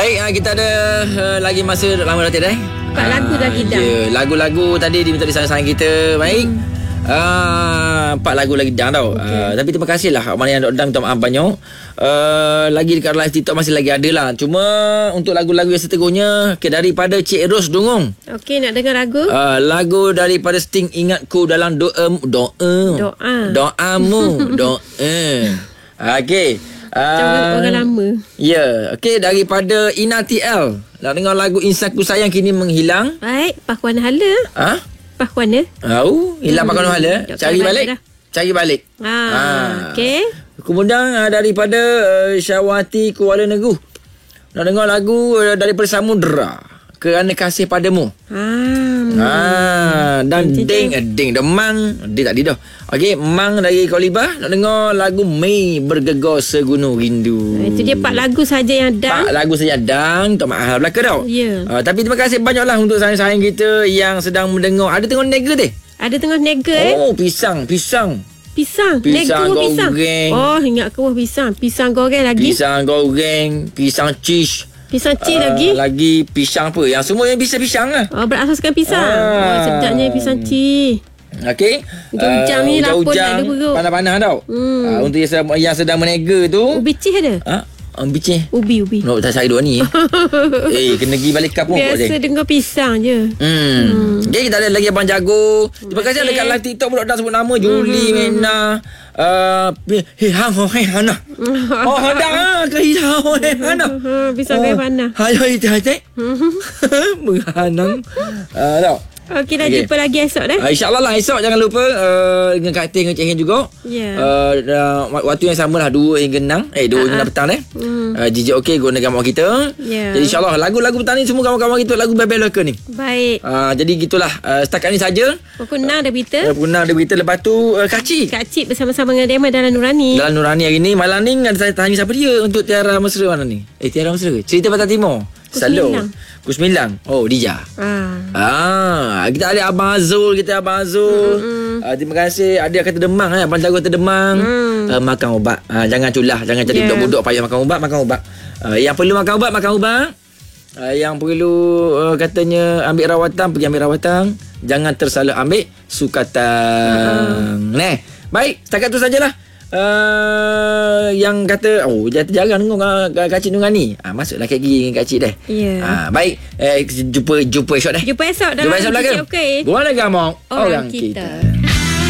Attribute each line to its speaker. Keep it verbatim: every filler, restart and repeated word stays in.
Speaker 1: Baik, kita ada uh, lagi masa lama dah eh.
Speaker 2: Empat uh, lagu lagi dah.
Speaker 1: Ya, lagu-lagu tadi diminta disayang-sayang kita. Baik. Hmm. Uh, empat lagu lagi dah tau. Okay. Uh, tapi terima kasih lah mana yang dok minta maaf banyak. Uh, lagi dekat live TikTok masih lagi ada lah. Cuma untuk lagu-lagu yang seterusnya, okay, daripada Cik Ros Dungong.
Speaker 2: Okey, nak dengar lagu?
Speaker 1: Uh, lagu daripada Sting, Ingatku Dalam Doa Doa
Speaker 2: Doa
Speaker 1: Doamu Doa. Okey.
Speaker 2: Jangan orang lama.
Speaker 1: Ya, yeah. Okey, daripada Ina T L. Nak dengar lagu Insanku Sayang Kini Menghilang.
Speaker 2: Baik, Pakuan Hala.
Speaker 1: Ha?
Speaker 2: Pakuan ya?
Speaker 1: Tahu, hilang hmm. Pakuan Hala. Cari balik. Dah. Cari balik.
Speaker 2: Ha, ha. Okey.
Speaker 1: Kemudian uh, daripada uh, Syawati Kuala Negeri. Nak dengar lagu uh, daripada Samudra, Kerana Kasih Padamu.
Speaker 2: Ha.
Speaker 1: Ha, dan Cik ding eh, ding demang dia tak ada dah. Okey, Mang dari Kolibah nak dengar lagu Mei Bergegar Segunung Rindu.
Speaker 2: Itu dia empat lagu saja yang dang.
Speaker 1: Empat lagu saja dang. Tak mahal belaka tau.
Speaker 2: Ya.
Speaker 1: Uh, tapi terima kasih banyaklah untuk sayang-sayang kita yang sedang mendengar. Ada tengah nega teh?
Speaker 2: Ada tengah nega eh?
Speaker 1: Oh, pisang, pisang.
Speaker 2: Pisang,
Speaker 1: pisang
Speaker 2: nega pisang.
Speaker 1: Goreng.
Speaker 2: Oh, ingat ke pisang. Pisang goreng lagi.
Speaker 1: Pisang goreng, pisang cheese.
Speaker 2: Pisang cheese uh, lagi.
Speaker 1: Lagi pisang apa? Yang semua yang bisa pisang lah.
Speaker 2: Oh, berasaskan pisang. Ah. Oh, sedapnya pisang cheese.
Speaker 1: Okey.
Speaker 2: Hujung-hujung uh, ni lapun tak ada perut.
Speaker 1: Panas-panas tau. Hmm. Uh, untuk yang sedang, yang sedang menega tu.
Speaker 2: Ubi cheese ada?
Speaker 1: Ha? Ubi cheese.
Speaker 2: Ubi, ubi.
Speaker 1: No, tak cari dua ni. Eh, kena pergi balik kampung.
Speaker 2: Biasa dengar pisang je.
Speaker 1: Hmm. hmm. Okay, kita ada lagi Abang Jago. Terima kasih okay. dekat live TikTok pula dah sebut nama. Julie, hmm. Mena. Uh, Hei hang ho hei hana. Oh hendak ke hei ho hei hana.
Speaker 2: Pisang goreng panah.
Speaker 1: Hayo itu hati. Menghanang. Ah tau.
Speaker 2: Okey dah okay. Jumpa lagi esok dah.
Speaker 1: Uh, InsyaAllah lah esok jangan lupa uh, dengan Kak Ting dengan Cik Hen juga.
Speaker 2: Ya. Yeah.
Speaker 1: Uh, waktu yang sama lah dua hingga enam. Eh dua hingga enam petang eh. Hmm. Uh, J J OK guna gambar kita.
Speaker 2: Yeah.
Speaker 1: Jadi insyaAllah lagu-lagu petang ni semua kawan-kawan kita lagu bebel local ni.
Speaker 2: Baik.
Speaker 1: Uh, jadi gitulah uh, setakat ni saja.
Speaker 2: Pukul enam ada berita.
Speaker 1: Uh, Pukul enam ada berita. Lepas tu uh, Kak Cik.
Speaker 2: Kak Cik bersama-sama dengan Dema dalam Nurani.
Speaker 1: Dalam Nurani hari ni. Malam ni ada tanya siapa dia untuk Tiara Mesra mana ni. Eh Tiara Mesra ke? Cerita Pantai Timur. Selalu Kusmilang. Oh Dija. Ah. ah Kita ada Abang Azul. Kita Abang Azul. Mm-hmm. uh, Terima kasih. Ada kata demang eh. Abang Jago kata demang. mm. uh, Makan ubat. uh, Jangan culah. Jangan jadi yeah. budak-budak payah makan ubat. Makan ubat. uh, Yang perlu makan ubat makan ubat. uh, Yang perlu uh, katanya ambil rawatan, pergi ambil rawatan. Jangan tersalah ambil sukatan. uh. Nah, baik. Setakat tu sajalah. Uh, yang kata oh jatuh jarang dengar Kak Cik Nurani. Ah masuklah kat gigi dengan Kak Cik dah.
Speaker 2: Yeah.
Speaker 1: Ah baik. Eh, jumpa jumpa esok dah.
Speaker 2: Jumpa esok dalam
Speaker 1: Jumpa esok belakang.
Speaker 2: Okey.
Speaker 1: Gua nak gamong
Speaker 2: orang, orang kita, kita.